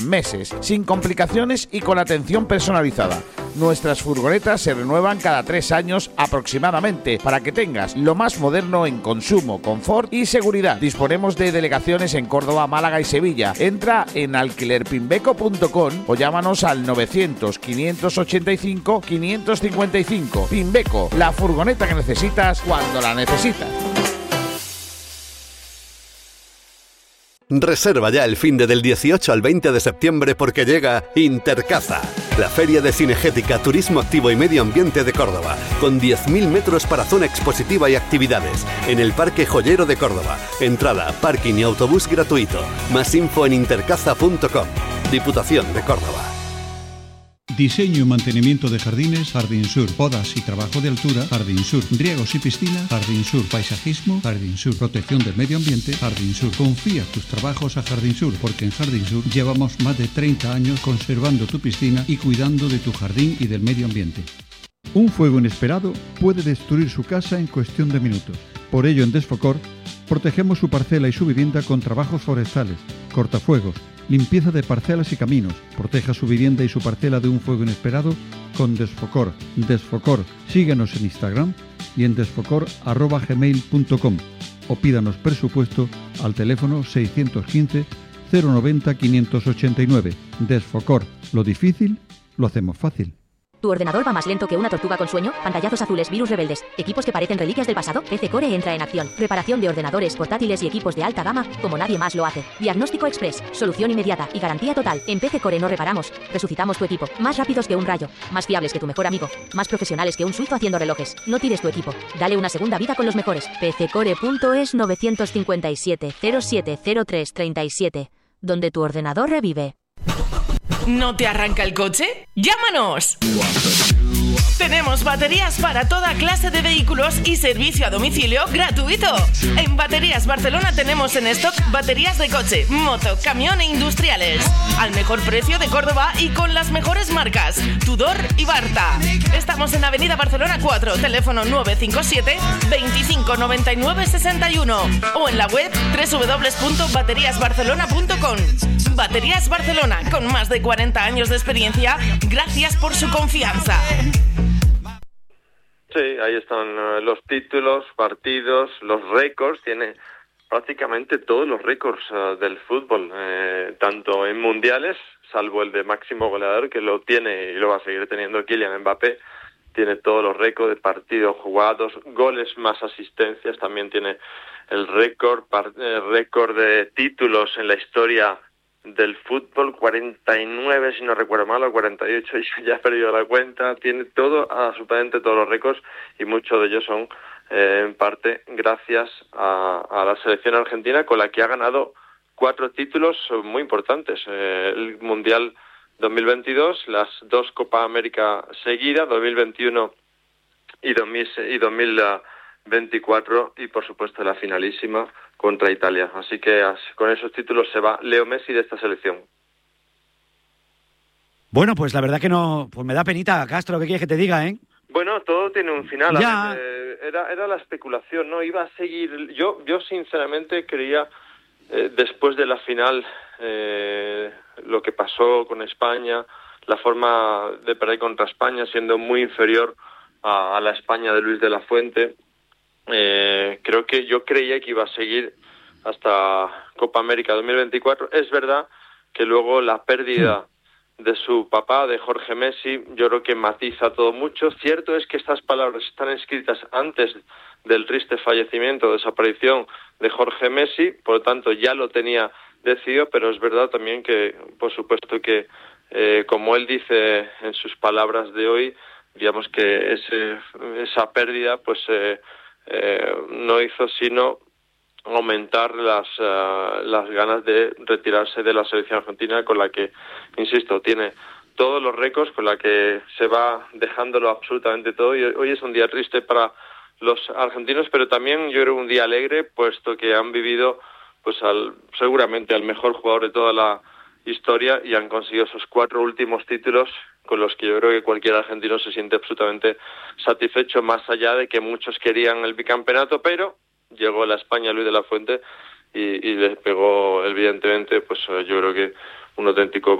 meses, sin complicaciones y con atención personalizada. Nuestras furgonetas se renuevan cada 3 años aproximadamente para que tengas lo más moderno en consumo, confort y seguridad. Disponemos de delegaciones en Córdoba, Málaga y Sevilla. Entra en alquilerpimbeco.com o llámanos al 900 585 555. Pimbeco, la furgoneta que necesitas cuando la necesitas. Reserva ya el finde del 18 al 20 de septiembre porque llega Intercaza, la feria de cinegética, turismo activo y medio ambiente de Córdoba, con 10.000 metros para zona expositiva y actividades, en el Parque Joyero de Córdoba. Entrada, parking y autobús gratuito. Más info en intercaza.com. Diputación de Córdoba. Diseño y mantenimiento de jardines, Jardín Sur. Podas y trabajo de altura, Jardín Sur. Riegos y piscina, Jardín Sur. Paisajismo, Jardín Sur. Protección del medio ambiente, Jardín Sur. Confía tus trabajos a Jardín Sur, porque en Jardín Sur llevamos más de 30 años conservando tu piscina y cuidando de tu jardín y del medio ambiente. Un fuego inesperado puede destruir su casa en cuestión de minutos. Por ello, en Desfocor, protegemos su parcela y su vivienda con trabajos forestales, cortafuegos, limpieza de parcelas y caminos. Proteja su vivienda y su parcela de un fuego inesperado con Desfocor. Desfocor. Síguenos en Instagram y en desfocor@gmail.com o pídanos presupuesto al teléfono 615 090 589. Desfocor. Lo difícil lo hacemos fácil. ¿Tu ordenador va más lento que una tortuga con sueño? Pantallazos azules, virus rebeldes, equipos que parecen reliquias del pasado. PC Core entra en acción. Reparación de ordenadores, portátiles y equipos de alta gama como nadie más lo hace. Diagnóstico express, solución inmediata y garantía total. En PC Core no reparamos, resucitamos tu equipo. Más rápidos que un rayo, más fiables que tu mejor amigo, más profesionales que un suizo haciendo relojes. No tires tu equipo, dale una segunda vida con los mejores. pccore.es 957 0703 37, donde tu ordenador revive. ¿No te arranca el coche? ¡Llámanos! Tenemos baterías para toda clase de vehículos y servicio a domicilio gratuito. En Baterías Barcelona tenemos en stock baterías de coche, moto, camión e industriales. Al mejor precio de Córdoba y con las mejores marcas, Tudor y Barta. Estamos en Avenida Barcelona 4, teléfono 957 25 99 61 o en la web www.bateriasbarcelona.com. Baterías Barcelona, con más de 40 años de experiencia, gracias por su confianza. Sí, ahí están los títulos, partidos, los récords. Tiene prácticamente todos los récords del fútbol, tanto en mundiales, salvo el de máximo goleador, que lo tiene y lo va a seguir teniendo Kylian Mbappé. Tiene todos los récords de partidos jugados, goles más asistencias. También tiene el récord de títulos en la historia del fútbol, 49 si no recuerdo mal, o 48, y ya he perdido la cuenta. Tiene absolutamente todos los récords, y muchos de ellos son en parte gracias a la selección argentina, con la que ha ganado 4 títulos muy importantes: el Mundial 2022, las 2 Copa América seguidas, 2021 y 2024, y por supuesto la finalísima contra Italia. Así que con esos títulos se va Leo Messi de esta selección. Bueno, pues la verdad que no, pues me da penita, Castro, ¿qué quieres que te diga, eh? Bueno, todo tiene un final. Ya. Era la especulación, ¿no? Iba a seguir. Yo sinceramente creía, después de la final, lo que pasó con España, la forma de perder contra España, siendo muy inferior a la España de Luis de la Fuente. Yo creía que iba a seguir hasta Copa América 2024. Es verdad que luego la pérdida de su papá, de Jorge Messi, yo creo que matiza todo mucho. Cierto es que estas palabras están escritas antes del triste fallecimiento o desaparición de Jorge Messi, por lo tanto ya lo tenía decidido, pero es verdad también que, por supuesto que, como él dice en sus palabras de hoy, digamos que esa pérdida pues no hizo sino aumentar las ganas de retirarse de la selección argentina, con la que, insisto, tiene todos los récords, con la que se va dejándolo absolutamente todo. Y hoy es un día triste para los argentinos, pero también yo creo un día alegre, puesto que han vivido pues seguramente al mejor jugador de toda la historia, y han conseguido esos 4 últimos títulos con los que yo creo que cualquier argentino se siente absolutamente satisfecho, más allá de que muchos querían el bicampeonato, pero llegó la España Luis de la Fuente y les pegó, evidentemente, pues yo creo que un auténtico